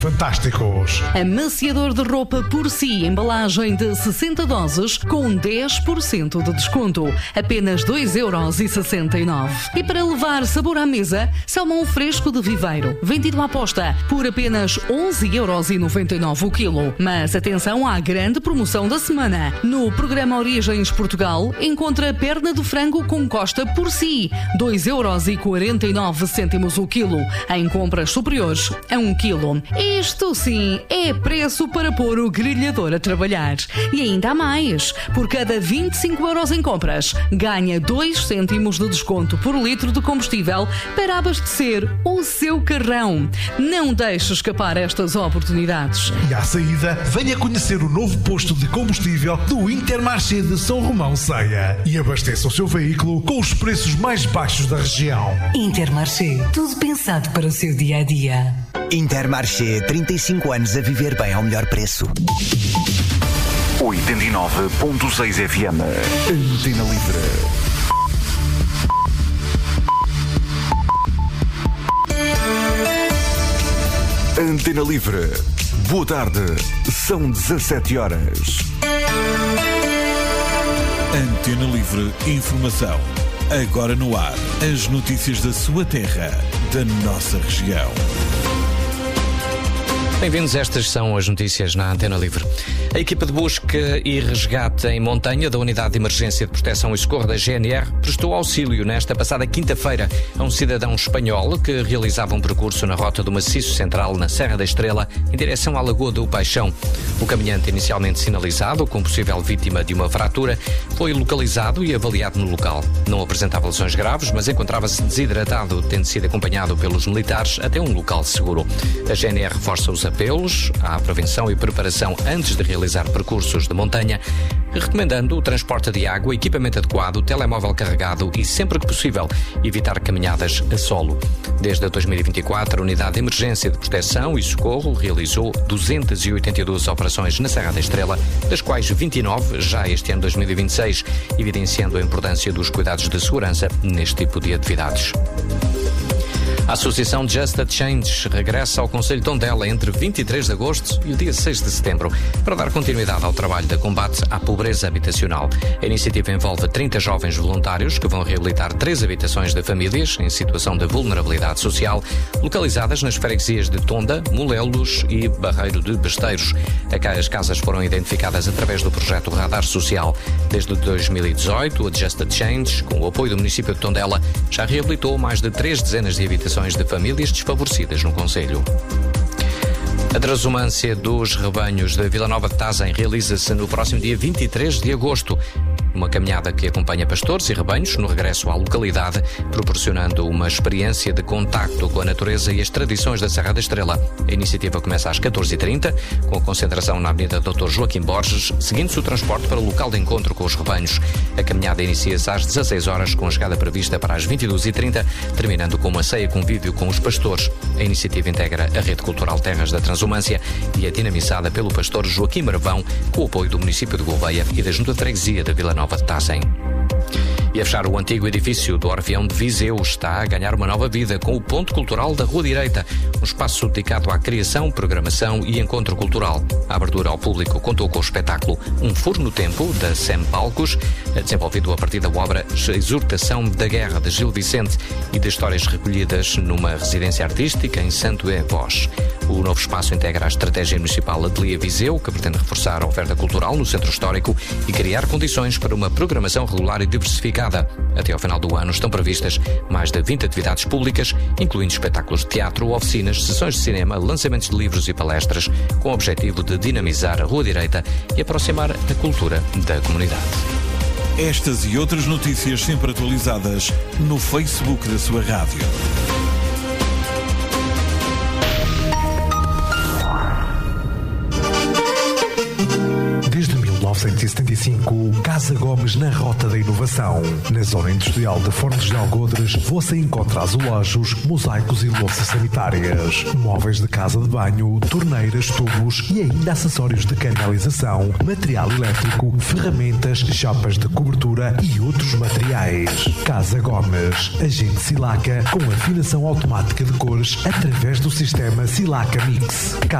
Fantásticos. Amaciador de roupa por si, embalagem de 60 doses com 10% de desconto. Apenas 2,69€. E para levar sabor à mesa, salmão fresco de viveiro, vendido à posta por apenas 11,99€ o quilo. Mas atenção à grande promoção da semana. No programa Origens Portugal, encontra perna de frango com costa por si, 2,49€ o quilo, em compras superiores a 1 quilo. Isto sim é preço para pôr o grelhador a trabalhar. E ainda há mais. Por cada 25€ em compras, ganha 2 cêntimos de desconto por litro de combustível para abastecer o seu carrão. Não deixe escapar estas oportunidades. E à saída, venha conhecer o novo posto de combustível do Intermarché de São Romão Ceia e abasteça o seu veículo com os preços mais baixos da região. Intermarché, tudo pensado para o seu dia-a-dia. Intermarché, 35 anos a viver bem ao melhor preço. 89.6 FM. Antena Livre. Antena Livre. Boa tarde. São 17 horas. Antena Livre Informação. Agora no ar. As notícias da sua terra, da nossa região. Bem-vindos, estas são as notícias na Antena Livre. A equipa de busca e resgate em montanha da Unidade de Emergência de Proteção e Socorro da GNR prestou auxílio nesta passada quinta-feira a um cidadão espanhol que realizava um percurso na rota do Maciço Central na Serra da Estrela em direção à Lagoa do Paixão. O caminhante, inicialmente sinalizado como possível vítima de uma fratura, foi localizado e avaliado no local. Não apresentava lesões graves, mas encontrava-se desidratado, tendo sido acompanhado pelos militares até um local seguro. A GNR reforça os apelos à prevenção e preparação antes de realizar percursos de montanha, recomendando o transporte de água, equipamento adequado, telemóvel carregado e, sempre que possível, evitar caminhadas a solo. Desde 2024, a Unidade de Emergência de Proteção e Socorro realizou 282 operações na Serra da Estrela, das quais 29 já este ano 2026, evidenciando a importância dos cuidados de segurança neste tipo de atividades. A Associação Just a Change regressa ao Concelho de Tondela entre 23 de agosto e o dia 6 de setembro para dar continuidade ao trabalho de combate à pobreza habitacional. A iniciativa envolve 30 jovens voluntários que vão reabilitar 3 habitações de famílias em situação de vulnerabilidade social, localizadas nas freguesias de Tonda, Molelos e Barreiro de Besteiros. As casas foram identificadas através do projeto Radar Social. Desde 2018, a Just a Change, com o apoio do município de Tondela, já reabilitou mais de 3 dezenas de habitações de famílias desfavorecidas no concelho. A transumância dos rebanhos da Vila Nova de Tazem realiza-se no próximo dia 23 de agosto. Uma caminhada que acompanha pastores e rebanhos no regresso à localidade, proporcionando uma experiência de contacto com a natureza e as tradições da Serra da Estrela. A iniciativa começa às 14h30, com a concentração na Avenida Dr. Joaquim Borges, seguindo-se o transporte para o local de encontro com os rebanhos. A caminhada inicia-se às 16 horas, com a chegada prevista para as 22h30, terminando com uma ceia convívio com os pastores. A iniciativa integra a Rede Cultural Terras da Transumância e é dinamizada pelo pastor Joaquim Marvão, com o apoio do município de Gouveia e da Junta de Freguesia da Vila Nova de Tazem. E a fechar, o antigo edifício do Orfeão de Viseu está a ganhar uma nova vida com o Ponto Cultural da Rua Direita, um espaço dedicado à criação, programação e encontro cultural. A abertura ao público contou com o espetáculo Um Furo no Tempo, da SEM Palcos, desenvolvido a partir da obra Exortação da Guerra, de Gil Vicente, e de histórias recolhidas numa residência artística em Santo É Vós. O novo espaço integra a estratégia municipal Ateliê Viseu, que pretende reforçar a oferta cultural no centro histórico e criar condições para uma programação regular e diversificada. Até ao final do ano estão previstas mais de 20 atividades públicas, incluindo espetáculos de teatro, oficinas, sessões de cinema, lançamentos de livros e palestras, com o objetivo de dinamizar a Rua Direita e aproximar a cultura da comunidade. Estas e outras notícias sempre atualizadas no Facebook da sua rádio. Desde 1975, 35, Casa Gomes, na Rota da Inovação. Na zona industrial de Fornos de Algodres, você encontra azulejos, mosaicos e louças sanitárias, móveis de casa de banho, torneiras, tubos e ainda acessórios de canalização, material elétrico, ferramentas, chapas de cobertura e outros materiais. Casa Gomes, agente Silaca com afinação automática de cores através do sistema Silaca Mix.